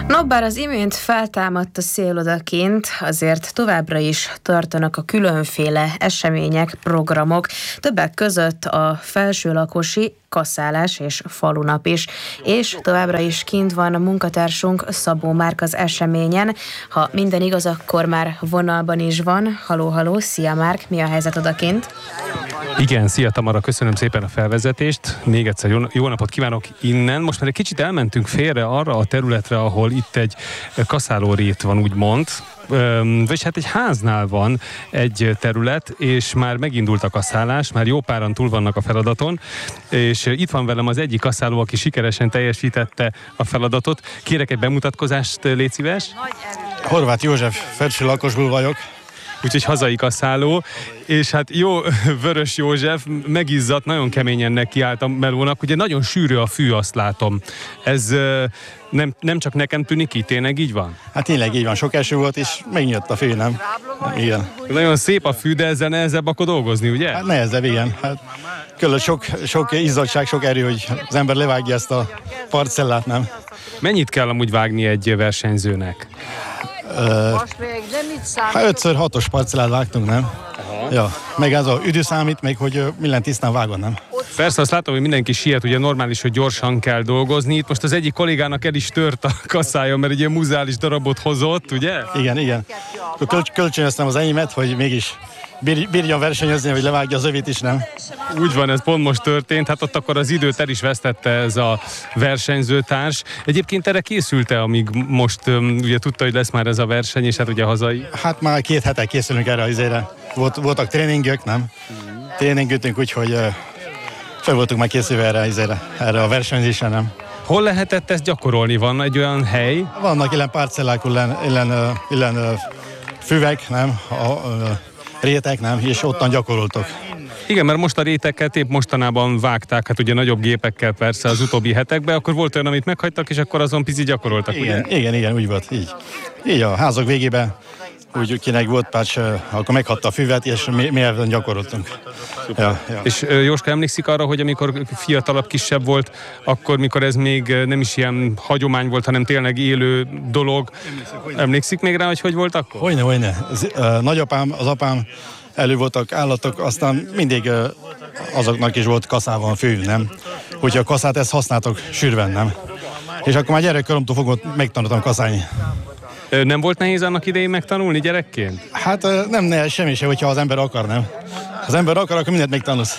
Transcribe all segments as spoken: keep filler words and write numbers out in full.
No, bár az imént feltámadt a szél odakint, azért továbbra is tartanak a különféle események, programok, többek között a felsőlakosi kaszálás és falunap is, és továbbra is kint van a munkatársunk Szabó Márk az eseményen. Ha minden igaz, akkor már vonalban is van. Haló, haló, szia Márk, mi a helyzet odakint? Igen, szia Tamara, köszönöm szépen a felvezetést. Még egyszer jó, jó napot kívánok innen. Most már egy kicsit elmentünk félre arra a területre, ahol itt egy kaszálórét van, úgymond. Vagyis hát egy háznál van egy terület, és már megindult a kaszálás, már jó páran túl vannak a feladaton, és itt van velem az egyik kaszáló, aki sikeresen teljesítette a feladatot. Kérek egy bemutatkozást, légy szíves. Horváth József, felső lakosból vagyok. Úgyhogy hazai kaszáló, és hát jó, Vörös József megizzadt, nagyon keményen nekiállt a melónak, ugye nagyon sűrű a fű, azt látom. Ez nem, nem csak nekem tűnik így, tényleg így van? Hát tényleg így van, sok eső volt, és megnyílt a fű, nem? Igen. Nagyon szép a fű, de ezzel nehezebb akkor dolgozni, ugye? Hát nehezebb, igen. Hát, külön sok, sok izzadság, sok erő, hogy az ember levágja ezt a parcellát, nem? Mennyit kell amúgy vágni egy versenyzőnek? Uh, hát ötször hatos parcellát vágtunk, nem? Aha. Ja, meg ez a üdű számít, még hogy uh, minden tisztán vágod, nem? Persze, azt látom, hogy mindenki siet, ugye normális, hogy gyorsan kell dolgozni. Itt most az egyik kollégának el is tört a kaszája, mert egy ilyen muzeális darabot hozott, ugye? Igen, igen. Köl- kölcsönöztem az enyémet, hogy mégis bír- bírjon versenyezni, hogy levágja az övét is, nem? Úgy van, ez pont most történt, hát ott akkor az időt el is vesztette ez a versenyzőtárs. Egyébként erre készült-e, amíg most um, ugye tudta, hogy lesz már ez a verseny, és hát ugye hazai? Hát már két hete készülünk erre az izére. Volt, voltak tréningök, nem? Tréningültünk, úgyhogy uh, fel voltunk már készülve erre, izére, erre a versenyzésre, nem? Hol lehetett ezt gyakorolni? Van egy olyan hely? Vannak ilyen parcellák, ilyen, ilyen, ilyen füvek, nem? A, a, rétek, nem? És ottan gyakoroltok. Igen, mert most a réteket épp mostanában vágták, hát ugye nagyobb gépekkel persze az utóbbi hetekben, akkor volt olyan, amit meghagytak, és akkor azon pici gyakoroltak, igen, ugye? Igen, igen, úgy volt, így. Így a házak végében, úgy kinek volt pács, akkor meghatta a füvet, és mi, mi ebben gyakoroltunk. Ja, ja. És Jóska emlékszik arra, hogy amikor fiatalabb, kisebb volt, akkor mikor ez még nem is ilyen hagyomány volt, hanem tényleg élő dolog. Emlékszik még rá, hogy hogy volt akkor? Hogyne, hogyne. Az, uh, nagyapám, az apám elő voltak állatok, aztán mindig uh, azoknak is volt kaszában a fű, nem? Úgyhogy a kaszát ezt használtok sűrűen, nem? És akkor már gyerekkoromtól fogva megtanultam kaszálni. Nem volt nehéz annak idején megtanulni gyerekként? Hát uh, nem nehéz semmi se, hogyha az ember akar, nem? Ha az ember akar, akkor mindent megtanulsz.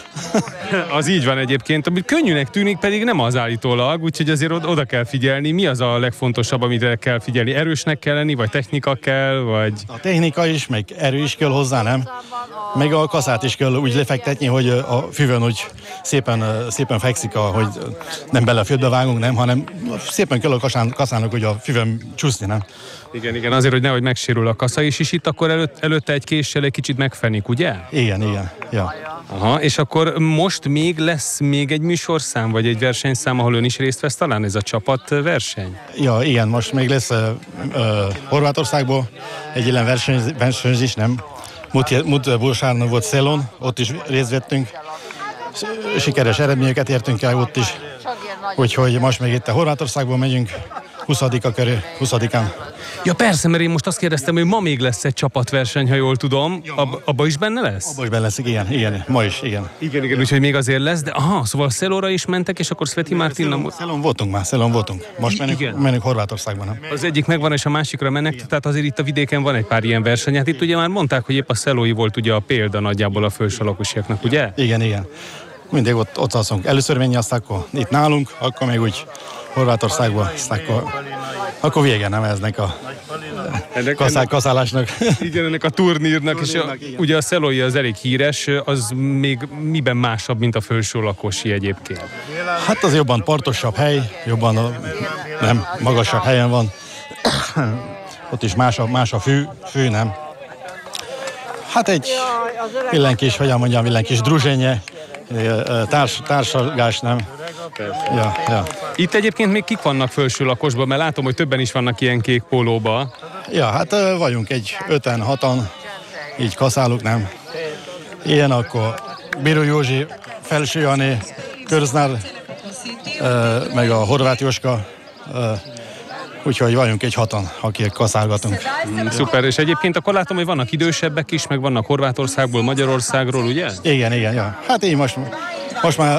Az így van egyébként, amit könnyűnek tűnik, pedig nem az állítólag, úgyhogy azért oda kell figyelni. Mi az a legfontosabb, amit kell figyelni? Erősnek kell lenni, vagy technika kell, vagy... A technika is, meg erő is kell hozzá, nem? Meg a kaszát is kell úgy lefektetni, hogy a füvön úgy szépen, szépen fekszik, hogy nem bele a földbe vágunk, nem? Hanem szépen kell a kasán, kaszának, hogy a füvön csúszni, nem? Igen, igen, azért, hogy nehogy megsérül a kasza is, és itt akkor előtt, előtte egy késsel egy kicsit megfenik, ugye? Igen, igen, ja. Aha, és akkor most még lesz még egy műsorszám, vagy egy versenyszám, ahol ön is részt vesz, talán ez a csapatverseny? Ja, igen, most még lesz uh, uh, Horvátországból egy ilyen verseny, versenyzés, nem? Múlt, múlt vasárnap volt Szelon, ott is részt vettünk. Sikeres eredményeket értünk el ott is. Úgyhogy most még itt a Horvátországból megyünk, huszadika körül, huszadikán. Ja persze, mert én most azt kérdeztem, hogy ma még lesz egy csapatverseny, ha jól tudom. Ab, abba is benne lesz? Abba is benne lesz, igen, igen, ma is, igen. Igen, igen, úgyhogy még azért lesz, de aha, szóval Szelóra is mentek, és akkor Sveti Martin... Szelon voltunk már, Szelon voltunk. Most menünk, menünk Horvátországban, nem? Az egyik megvan, és a másikra mennek, tehát azért itt a vidéken van egy pár ilyen verseny. Hát itt ugye már mondták, hogy épp a Szelói volt ugye a példa nagyjából a felsőlakosiaknak, ugye? Igen, igen. Mindig ott, ott alszunk. Először menni, azt akkor itt nálunk, akkor még úgy Horvátországban, azt akkor, akkor vége nem eznek a kaszál, kaszálásnak. Igen, ennek a turnírnak, és a, ugye a Szelói az elég híres, az még miben másabb, mint a felsőlakosi egyébként? Hát az jobban partosabb hely, jobban a, nem, magasabb helyen van. Ott is más a, más a fű, fű, nem. Hát egy villenkis, hogyan mondjam, villenkis druzsénye, Társ, társalgás, nem? Ja, ja. Itt egyébként még kik vannak felső lakosban, mert látom, hogy többen is vannak ilyen kék pólóba. Ja, hát vagyunk egy öten, hatan, így kaszálunk, nem? Ilyen akkor Bíró Józsi, Felső Jani, Körznár, meg a Horváth Jóska, úgyhogy vagyunk egy hatan, akik kaszálgatunk. Mm, szuper, és egyébként akkor látom, hogy vannak idősebbek is, meg vannak Horvátországból, Magyarországról, ugye? Igen, igen, ja. Hát így most, most már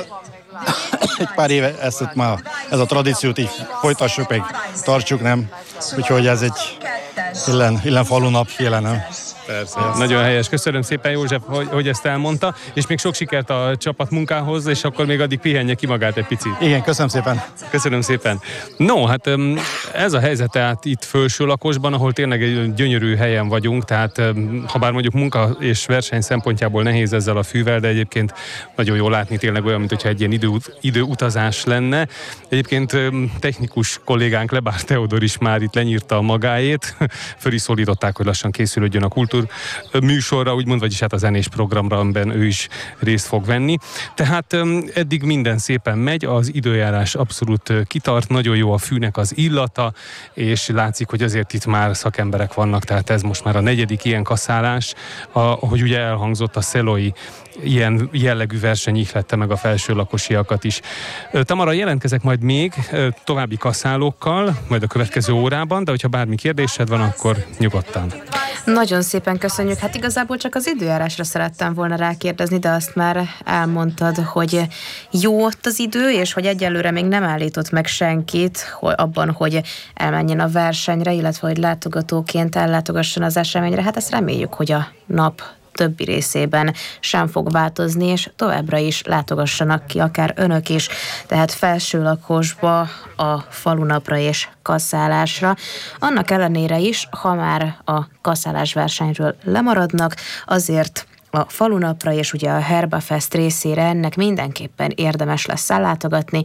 egy pár éve ezt itt már, ez a tradíciót így folytassuk, meg tartsuk, nem? Úgyhogy ez egy illen, illen falunap jelenem. Persze. Nagyon helyes. Köszönöm szépen, József, hogy, hogy ezt elmondta, és még sok sikert a csapatmunkához, és akkor még addig pihenje ki magát egy picit. Igen, köszönöm szépen. Köszönöm szépen. No, hát ez a helyzet tehát itt Felsőlakosban, ahol tényleg egy gyönyörű helyen vagyunk, tehát ha bár mondjuk munka és verseny szempontjából nehéz ezzel a fűvel, de egyébként nagyon jól látni, tényleg olyan, mint hogyha egy ilyen idő, időutazás lenne. Egyébként technikus kollégánk Lebár Teodor is már itt lenyírta a magáét, föl is szólították, hogy lassan készülődjön a kultúr műsorra, úgymond, vagyis hát a zenés programra, amiben ő is részt fog venni. Tehát eddig minden szépen megy, az időjárás abszolút kitart, nagyon jó a fűnek az illata, és látszik, hogy azért itt már szakemberek vannak, tehát ez most már a negyedik ilyen kaszálás, ahogy ugye elhangzott, a szelói ilyen jellegű verseny ihlette meg a felsőlakosiakat is. Tamara, jelentkezek majd még további kaszálókkal, majd a következő órában, de hogyha bármi kérdésed van, akkor nyugodtan. Nagyon szépen köszönjük. Hát igazából csak az időjárásra szerettem volna rákérdezni, de azt már elmondtad, hogy jó ott az idő, és hogy egyelőre még nem állított meg senkit abban, hogy elmenjen a versenyre, illetve hogy látogatóként ellátogasson az eseményre. Hát ezt reméljük, hogy a nap többi részében sem fog változni, és továbbra is látogassanak ki, akár önök is, tehát Felsőlakosba, a falunapra és kaszálásra. Annak ellenére is, ha már a kaszálás versenyről lemaradnak, azért a falunapra és ugye a Herbafest részére ennek mindenképpen érdemes lesz ellátogatni,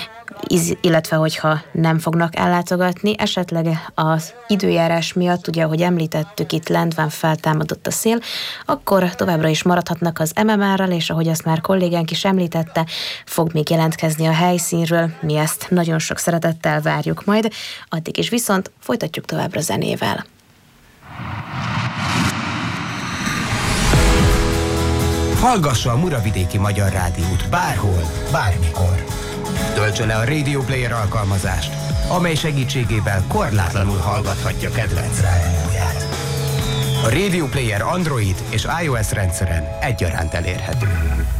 illetve hogyha nem fognak ellátogatni, esetleg az időjárás miatt, ugye, ahogy említettük, itt lentben feltámadott a szél, akkor továbbra is maradhatnak az em em á-ral, és ahogy azt már kollégánk is említette, fog még jelentkezni a helyszínről, mi ezt nagyon sok szeretettel várjuk majd, addig is viszont folytatjuk továbbra zenével. Hallgassa a Muravidéki Magyar Rádiót bárhol, bármikor. Töltse le a Radio Player alkalmazást, amely segítségével korlátlanul hallgathatja kedvenc rádióját. A Radio Player Android és iOS rendszeren egyaránt elérhető.